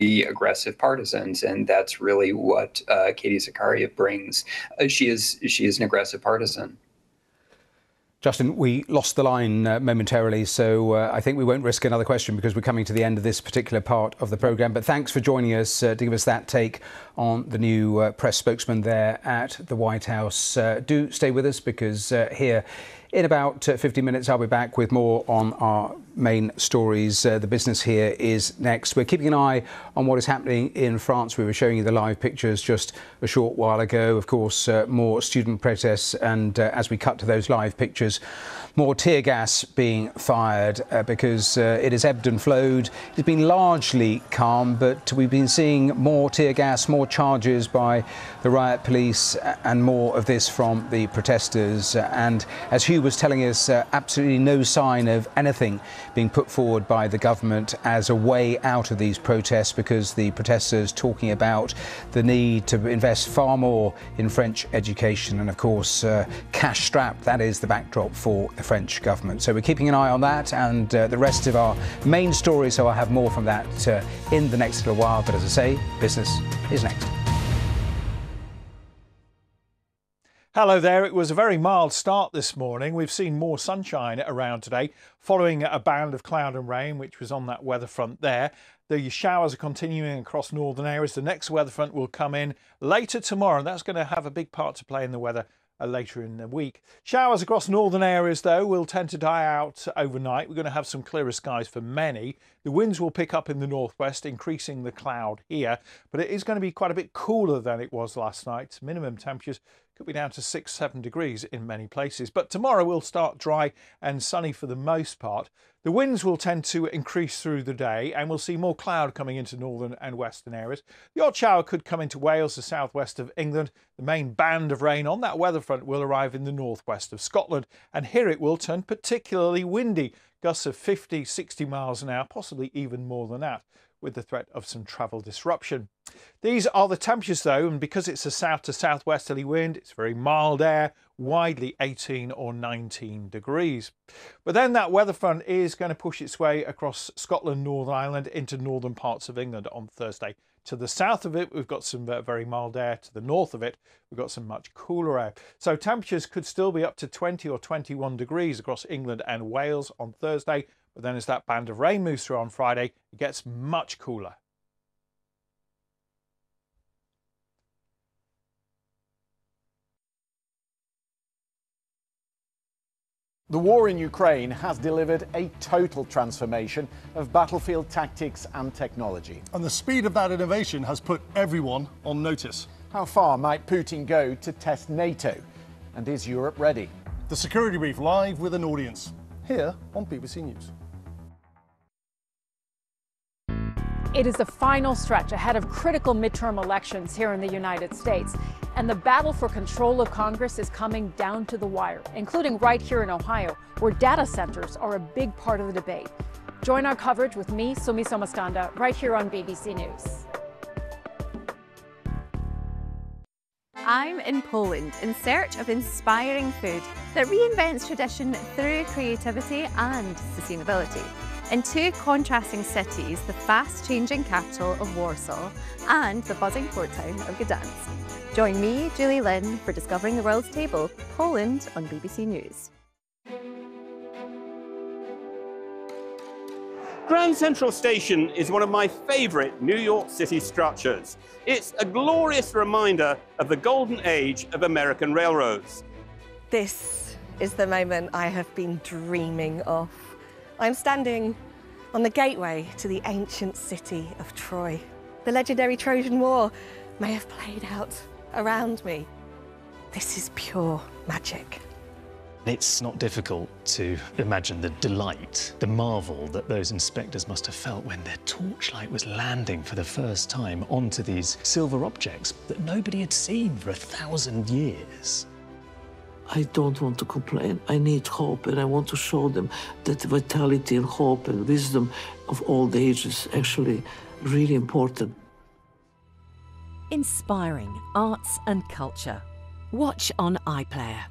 aggressive partisans, and that's really what Katie Zakaria brings. She is an aggressive partisan. Justin, we lost the line momentarily, so I think we won't risk another question because we're coming to the end of this particular part of the programme. But thanks for joining us to give us that take on the new press spokesman there at the White House. Do stay with us because here in about 50 minutes I'll be back with more on our main stories. The business here is next. We're keeping an eye on what is happening in France. We were showing you the live pictures just a short while ago. Of course, more student protests, and as we cut to those live pictures, more tear gas being fired because it has ebbed and flowed. It's been largely calm, but we've been seeing more tear gas, more charges by the riot police, and more of this from the protesters. And as Hugh was telling us, absolutely no sign of anything being put forward by the government as a way out of these protests, because the protesters talking about the need to invest far more in French education, and of course cash strapped, that is the backdrop for the French government. So we're keeping an eye on that and the rest of our main stories, so I'll have more from that in the next little while. But as I say, business is next. Hello there. It was a very mild start this morning. We've seen more sunshine around today following a band of cloud and rain which was on that weather front there. The showers are continuing across northern areas. The next weather front will come in later tomorrow, and that's going to have a big part to play in the weather later in the week. Showers across northern areas though will tend to die out overnight. We're going to have some clearer skies for many. The winds will pick up in the northwest, increasing the cloud here, but it is going to be quite a bit cooler than it was last night. Minimum temperatures could be down to 6-7 degrees in many places, but tomorrow will start dry and sunny for the most part. The winds will tend to increase through the day, and we'll see more cloud coming into northern and western areas. The odd shower could come into Wales, the southwest of England. The main band of rain on that weather front will arrive in the northwest of Scotland, and here it will turn particularly windy. Gusts of 50-60 miles an hour, possibly even more than that, with the threat of some travel disruption. These are the temperatures though, and because it's a south to southwesterly wind, it's very mild air, widely 18 or 19 degrees. But then that weather front is going to push its way across Scotland, Northern Ireland into northern parts of England on Thursday. To the south of it, we've got some very mild air. To the north of it, we've got some much cooler air. So temperatures could still be up to 20 or 21 degrees across England and Wales on Thursday. But then as that band of rain moves through on Friday, it gets much cooler. The war in Ukraine has delivered a total transformation of battlefield tactics and technology. And the speed of that innovation has put everyone on notice. How far might Putin go to test NATO? And is Europe ready? The Security Brief live with an audience, here on BBC News. It is the final stretch ahead of critical midterm elections here in the United States. And the battle for control of Congress is coming down to the wire, including right here in Ohio, where data centers are a big part of the debate. Join our coverage with me, Sumi Somaskanda, right here on BBC News. I'm in Poland in search of inspiring food that reinvents tradition through creativity and sustainability. In two contrasting cities, the fast-changing capital of Warsaw and the buzzing port town of Gdansk. Join me, Julie Lynn, for Discovering the World's Table, Poland on BBC News. Grand Central Station is one of my favourite New York City structures. It's a glorious reminder of the golden age of American railroads. This is the moment I have been dreaming of. I'm standing on the gateway to the ancient city of Troy. The legendary Trojan War may have played out around me. This is pure magic. It's not difficult to imagine the delight, the marvel that those inspectors must have felt when their torchlight was landing for the first time onto these silver objects that nobody had seen for 1,000 years. I don't want to complain. I need hope, and I want to show them that vitality and hope and wisdom of old age is actually really important. Inspiring arts and culture. Watch on iPlayer.